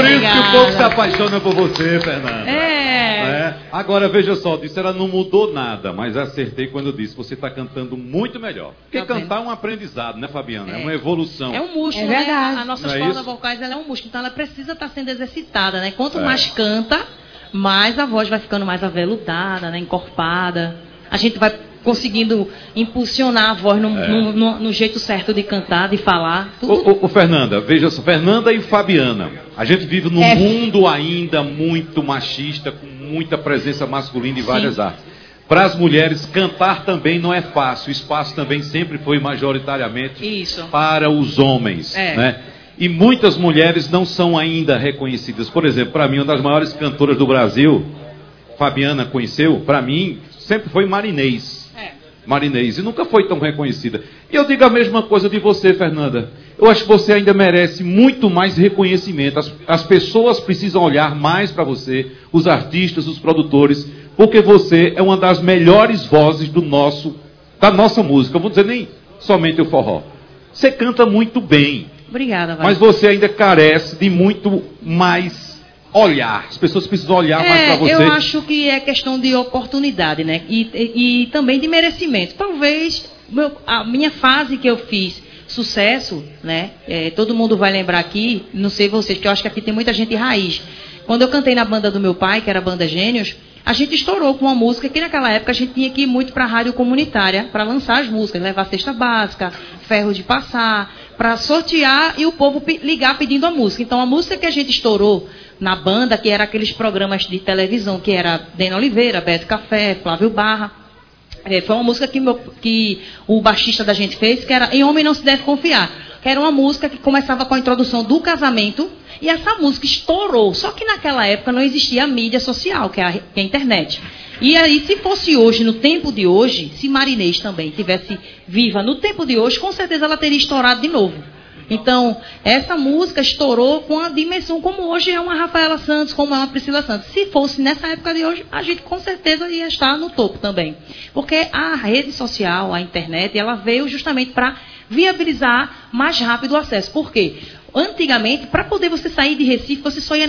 Por isso que o povo se apaixona por você, Fernanda. Agora, veja só, disse, ela não mudou nada, mas acertei quando eu disse, você está cantando muito melhor. Porque cantar é um aprendizado, né, Fabiana? É uma evolução. É um músculo, né? A nossa corda vocais, ela é um músculo, então ela precisa estar sendo exercitada, né? Quanto mais canta, mais a voz vai ficando mais aveludada, né? Encorpada. A gente vai conseguindo impulsionar a voz no jeito certo de cantar, de falar. Ô, Fernanda, veja só, Fernanda e Fabiana, a gente vive num mundo ainda muito machista, com muita presença masculina em várias artes. Para as mulheres, cantar também não é fácil, o espaço também sempre foi majoritariamente para os homens, né? E muitas mulheres não são ainda reconhecidas. Por exemplo, para mim, uma das maiores cantoras do Brasil, Fabiana conheceu, para mim, sempre foi Marinês. Marinês, e nunca foi tão reconhecida. E eu digo a mesma coisa de você, Fernanda. Eu acho que você ainda merece muito mais reconhecimento. As pessoas precisam olhar mais para você, os artistas, os produtores, porque você é uma das melhores vozes da nossa música. Eu vou dizer nem somente o forró. Você canta muito bem. Obrigada, mas você ainda carece de muito mais olhar. As pessoas precisam olhar mais para você. Eu acho que é questão de oportunidade, né? E também de merecimento. Talvez a minha fase que eu fiz sucesso, né? Todo mundo vai lembrar aqui, não sei vocês, porque eu acho que aqui tem muita gente raiz. Quando eu cantei na banda do meu pai, que era a Banda Gênios, a gente estourou com uma música que naquela época a gente tinha que ir muito para a rádio comunitária para lançar as músicas, levar cesta básica, ferro de passar, para sortear e o povo ligar pedindo a música. Então a música que a gente estourou na banda, que era aqueles programas de televisão, que era Dena Oliveira, Beto Café, Flávio Barra, foi uma música que o baixista da gente fez, que era Em Homem Não Se Deve Confiar, que era uma música que começava com a introdução do casamento, e essa música estourou. Só que naquela época não existia a mídia social, que é a internet. E aí, se fosse hoje, no tempo de hoje, se Marinês também tivesse viva no tempo de hoje, com certeza ela teria estourado de novo. Então, essa música estourou com a dimensão como hoje é uma Rafaela Santos, como é uma Priscila Santos. Se fosse nessa época de hoje, a gente com certeza ia estar no topo também. Porque a rede social, a internet, ela veio justamente para viabilizar mais rápido o acesso. Por quê? Antigamente, para poder você sair de Recife, você só ia